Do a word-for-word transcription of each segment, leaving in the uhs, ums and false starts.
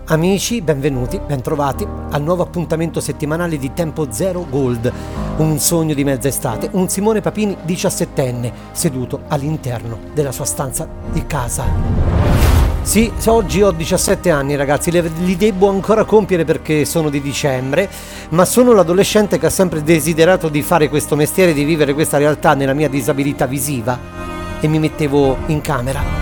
Amici, benvenuti, bentrovati al nuovo appuntamento settimanale di Tempo Zero Gold, un sogno di mezza estate, un Simone Papini diciassettenne seduto all'interno della sua stanza di casa. Sì, oggi ho diciassette anni ragazzi, li devo ancora compiere perché sono di dicembre, ma sono l'adolescente che ha sempre desiderato di fare questo mestiere, di vivere questa realtà nella mia disabilità visiva, e mi mettevo in camera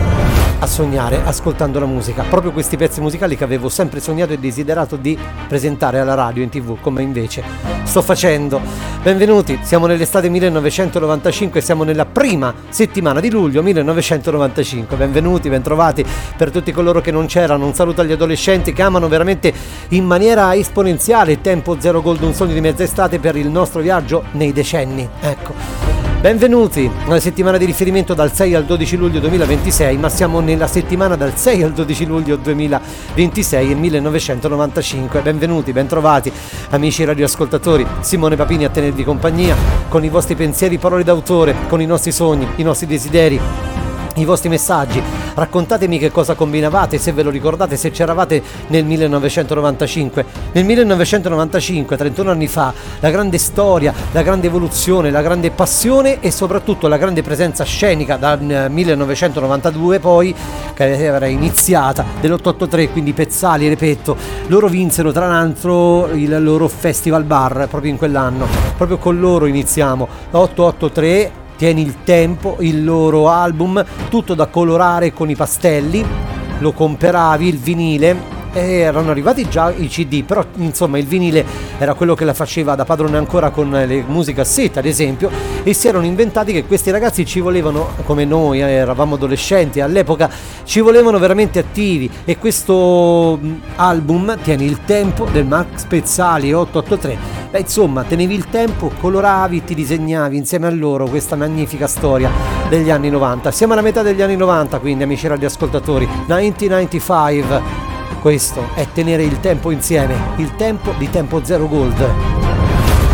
a sognare ascoltando la musica, proprio questi pezzi musicali che avevo sempre sognato e desiderato di presentare alla radio, in tv, come invece sto facendo. Benvenuti, siamo nell'estate millenovecentonovantacinque, siamo nella prima settimana di luglio millenovecentonovantacinque. Benvenuti, bentrovati per tutti coloro che non c'erano. Un saluto agli adolescenti che amano veramente in maniera esponenziale Tempo Zero Gold, un sogno di mezza estate per il nostro viaggio nei decenni. Ecco. Benvenuti alla settimana di riferimento dal sei al dodici luglio duemilaventisei, ma siamo nella settimana dal sei al dodici luglio duemilaventisei e millenovecentonovantacinque. Benvenuti, bentrovati amici radioascoltatori, Simone Papini a tenervi compagnia con i vostri pensieri, parole d'autore, con i nostri sogni, i nostri desideri, i vostri messaggi. Raccontatemi che cosa combinavate, se ve lo ricordate, se c'eravate nel millenovecentonovantacinque. Nel millenovecentonovantacinque, trentuno anni fa, la grande storia, la grande evoluzione, la grande passione e soprattutto la grande presenza scenica dal millenovecentonovantadue poi, che era iniziata, dell'ottocentoottantatré, quindi Pezzali e Repetto. Loro vinsero tra l'altro il loro Festival Bar proprio in quell'anno, proprio con loro iniziamo, ottocentoottantatré. Tieni il tempo, il loro album, tutto da colorare con i pastelli, lo comperavi, il vinile, e erano arrivati già i C D, però insomma il vinile era quello che la faceva da padrone ancora con le musicassette ad esempio, e si erano inventati che questi ragazzi ci volevano, come noi eh, eravamo adolescenti all'epoca, ci volevano veramente attivi, e questo album, Tieni il tempo, del Max Pezzali ottocentoottantatré, beh, insomma, tenevi il tempo, coloravi, ti disegnavi insieme a loro questa magnifica storia degli anni novanta. Siamo alla metà degli anni novanta, quindi amici radioascoltatori, millenovecentonovantacinque. Questo è tenere il tempo insieme, il tempo di Tempo Zero Gold.